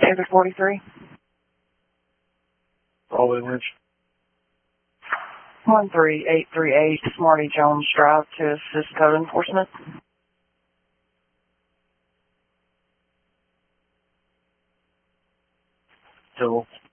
Panther 43. All Lynch. 13838 Smarty Jones Drive to assist code enforcement. Civil.